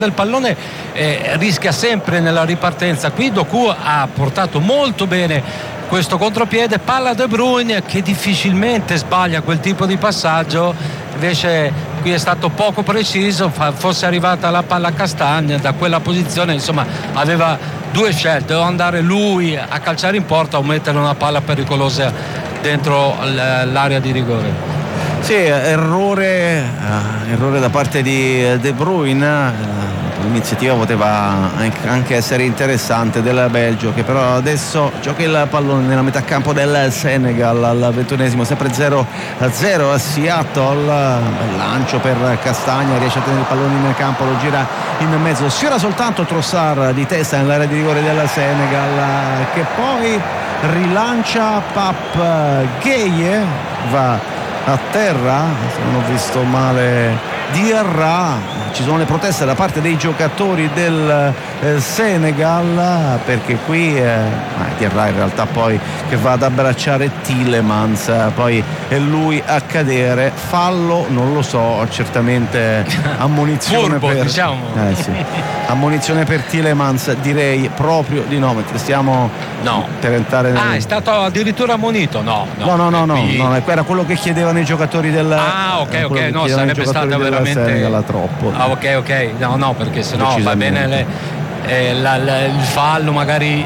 del pallone rischia sempre nella ripartenza. Qui Doku ha portato molto bene questo contropiede, palla De Bruyne che difficilmente sbaglia quel tipo di passaggio, invece qui è stato poco preciso, fosse arrivata la palla a Castagna da quella posizione, insomma aveva due scelte, o andare lui a calciare in porta o mettere una palla pericolosa dentro l'area di rigore. Sì, errore da parte di De Bruyne. L'iniziativa poteva anche essere interessante del Belgio, che però adesso gioca il pallone nella metà campo del Senegal al 21esimo, sempre 0-0 a Seattle. Bel lancio per Castagna, riesce a tenere il pallone in campo, lo gira in mezzo, sfiora soltanto Trossard di testa nell'area di rigore del Senegal, che poi rilancia Pape Gueye, va a terra, se non ho visto male Diarra. Ci sono le proteste da parte dei giocatori del Senegal, perché qui Diarra in realtà poi che va ad abbracciare Tielemans, poi è lui a cadere. Fallo non lo so, certamente ammonizione Furbo, per diciamo. sì. Ammonizione per Tielemans, direi proprio di no, mentre stiamo per entrare è stato addirittura ammonito? No, era quello che chiedevano i giocatori del ok, no, sarebbe stato veramente Senegal, troppo. Ok, no, perché sennò va bene il fallo magari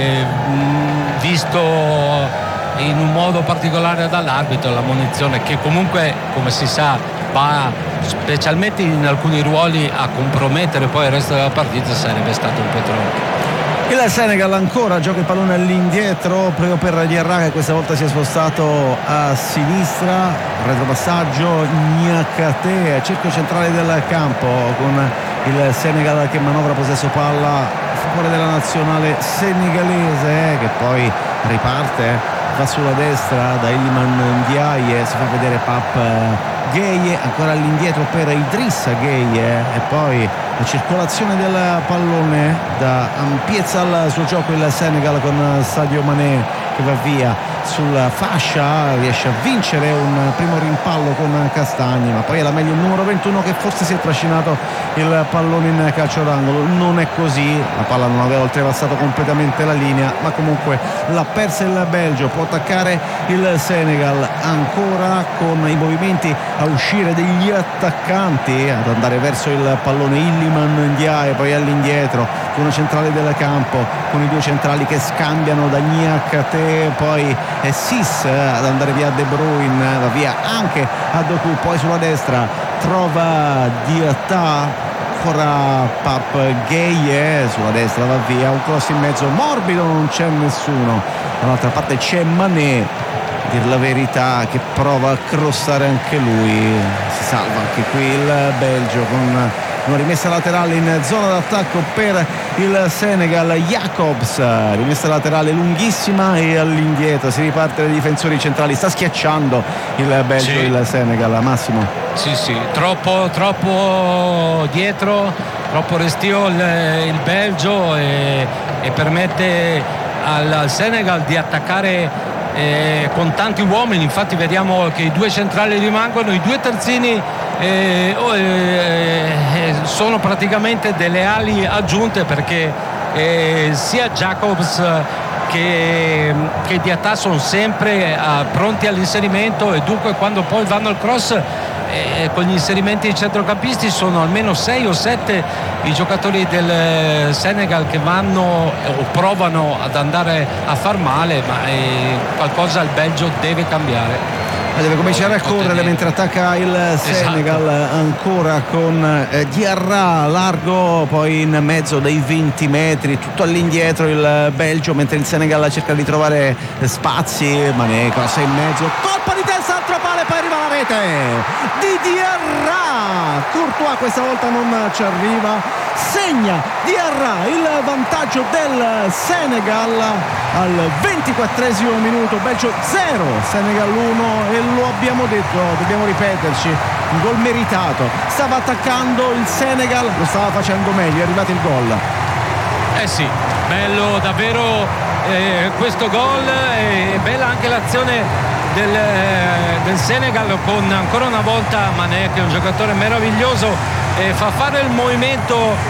visto in un modo particolare dall'arbitro, l'ammonizione che comunque, come si sa, va specialmente in alcuni ruoli a compromettere poi il resto della partita, sarebbe stato un po' troppo. Il Senegal ancora gioca il pallone all'indietro proprio per Diarra, che questa volta si è spostato a sinistra, retropassaggio Niakate, cerchio centrale del campo, con il Senegal che manovra possesso palla a favore della nazionale senegalese, che poi riparte, va sulla destra da Iliman Ndiaye, si fa vedere Pape Gueye, ancora all'indietro per Idrissa Gueye, e poi la circolazione del pallone da ampiezza al suo gioco il Senegal con Sadio Mané che va via sulla fascia, riesce a vincere un primo rimpallo con Castagni, ma poi è la meglio il numero 21 che forse si è trascinato il pallone in calcio d'angolo. Non è così, la palla non aveva oltrepassato completamente la linea, ma comunque l'ha persa il Belgio. Può attaccare il Senegal ancora con i movimenti a uscire degli attaccanti, ad andare verso il pallone Iliman Ndiaye, poi all'indietro zona centrale del campo con i due centrali che scambiano da Niakate, poi è Sis ad andare via De Bruyne, va via anche a Doku, poi sulla destra trova Diatta, ancora Pape Gueye, sulla destra va via, un cross in mezzo morbido, non c'è nessuno, dall'altra parte c'è Mané, a dir la verità, che prova a crossare anche lui. Si salva anche qui il Belgio con una rimessa laterale in zona d'attacco per il Senegal. Jacobs, rimessa laterale lunghissima e all'indietro si riparte dai difensori centrali, sta schiacciando il Belgio, il Senegal. Massimo, sì, troppo dietro, troppo restio il Belgio, e permette al Senegal di attaccare con tanti uomini. Infatti vediamo che i due centrali rimangono, i due terzini sono praticamente delle ali aggiunte, perché sia Jacobs che Diatta sono sempre pronti all'inserimento, e dunque quando poi vanno al cross con gli inserimenti dei centrocampisti sono almeno 6 o 7 i giocatori del Senegal che vanno o provano ad andare a far male, ma qualcosa il Belgio deve cambiare. Deve cominciare a correre mentre attacca il Senegal, ancora con Diarra largo, poi in mezzo dei 20 metri, tutto all'indietro il Belgio, mentre il Senegal cerca di trovare spazi. Mané crossa in mezzo, colpa di testa, altro palo, poi arriva la rete di Diarra. Courtois questa volta non ci arriva, segna Diarra il vantaggio del Senegal al 24esimo minuto. Belgio 0, Senegal 1, e lo abbiamo detto, dobbiamo ripeterci, un gol meritato. Stava attaccando il Senegal, lo stava facendo meglio, è arrivato il gol. Sì, bello davvero questo gol, è bella anche l'azione del Senegal, con ancora una volta Mané, che è un giocatore meraviglioso fa fare il movimento